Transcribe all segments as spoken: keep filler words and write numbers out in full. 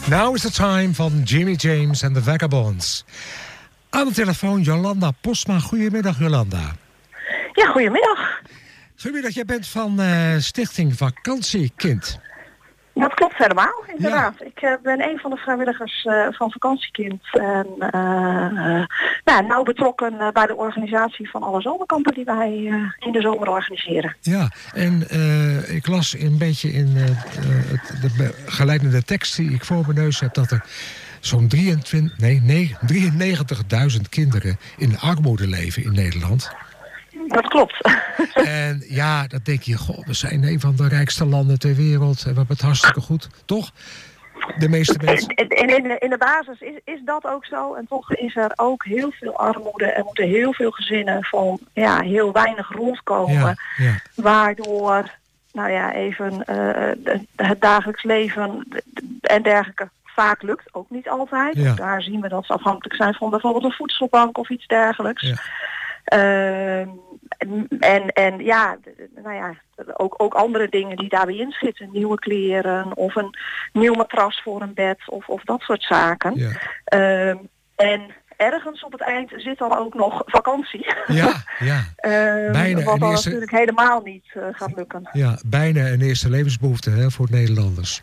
Now is the time van Jimmy James en de Vagabonds. Aan de telefoon Jolanda Postma. Goedemiddag, Jolanda. Ja, goedemiddag. Goedemiddag, jij bent van uh, Stichting Vakantiekind. Dat klopt helemaal, inderdaad. Ja. Ik uh, ben een van de vrijwilligers uh, van Vakantiekind. En uh, uh, nou, nauw betrokken uh, bij de organisatie van alle zomerkampen die wij uh, in de zomer organiseren. Ja, en uh, ik las een beetje in uh, het, de geleidende tekst die ik voor mijn neus heb dat er zo'n drieëntwintig, nee, nee, drieënnegentigduizend kinderen in armoede leven in Nederland. Dat klopt. En ja, dan denk je, goh, we zijn een van de rijkste landen ter wereld. En we hebben het hartstikke goed, toch? De meeste mensen. En in, in, in de basis is, is dat ook zo. En toch is er ook heel veel armoede. Er moeten heel veel gezinnen van ja, heel weinig rondkomen. Ja, ja. Waardoor, nou ja, even uh, het dagelijks leven en dergelijke vaak lukt. Ook niet altijd. Ja. Daar zien we dat ze afhankelijk zijn van bijvoorbeeld een voedselbank of iets dergelijks. Ja. Uh, en, en ja, nou ja, ook, ook andere dingen die daarbij inschieten. Nieuwe kleren of een nieuw matras voor een bed of, of dat soort zaken. Ja. Uh, en ergens op het eind zit dan ook nog vakantie. Ja, ja. uh, Bijna wat dan eerste... natuurlijk helemaal niet uh, gaat lukken. Ja, bijna een eerste levensbehoefte, hè, voor Nederlanders.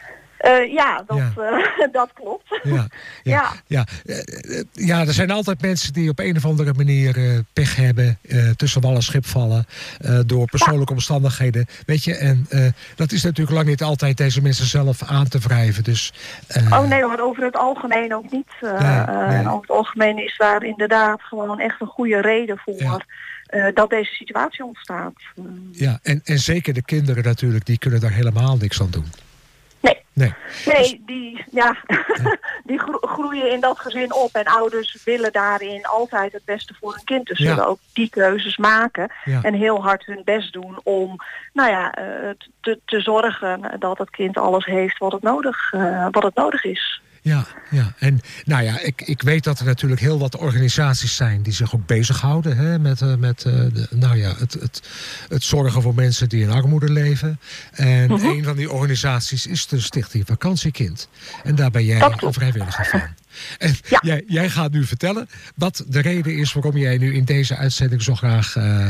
Uh, ja, dat, Ja. Uh, dat klopt. Ja, ja, ja. Ja. Uh, ja, er zijn altijd mensen die op een of andere manier uh, pech hebben, uh, tussen wal en schip vallen, uh, door persoonlijke ja. omstandigheden. Weet je, en uh, dat is natuurlijk lang niet altijd deze mensen zelf aan te wrijven. Dus, uh, oh nee, maar over het algemeen ook niet. Uh, nee, nee. Uh, over het algemeen is daar inderdaad gewoon echt een goede reden voor. Ja. Uh, dat deze situatie ontstaat. Uh, ja, en, en zeker de kinderen natuurlijk, die kunnen daar helemaal niks aan doen. Nee, nee. nee die, ja, ja. die groeien in dat gezin op. En ouders willen daarin altijd het beste voor hun kind. Dus ja. zullen ook die keuzes maken. Ja. En heel hard hun best doen om nou ja, uh, te, te zorgen dat het kind alles heeft wat het nodig, uh, wat het nodig is. Ja, ja, en nou ja, ik, ik weet dat er natuurlijk heel wat organisaties zijn die zich ook bezighouden hè, met, uh, met uh, de, nou ja, het, het, het zorgen voor mensen die in armoede leven. En uh-huh. een van die organisaties is de Stichting Vakantiekind. En daar ben jij een vrijwilliger van. En ja. jij, jij gaat nu vertellen wat de reden is waarom jij nu in deze uitzending zo graag uh,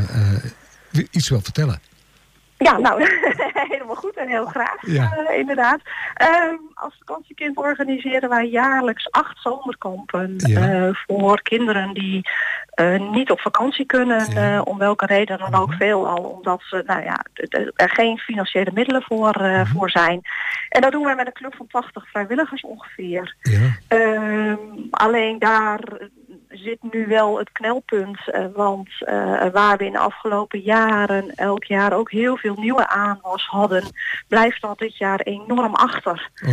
uh, iets wil vertellen. Ja, nou, helemaal goed en heel graag, ja. uh, inderdaad. Um, als vakantiekind organiseren wij jaarlijks acht zomerkampen ja. uh, voor kinderen die uh, niet op vakantie kunnen, ja. uh, om welke reden dan ook, veelal omdat ze, nou ja, er geen financiële middelen voor, uh, ja. voor zijn. En dat doen wij met een club van tachtig vrijwilligers ongeveer. Ja. Um, alleen daar zit nu wel het knelpunt, uh, want uh, waar we in de afgelopen jaren elk jaar ook heel veel nieuwe aanwas hadden, blijft dat dit jaar enorm achter.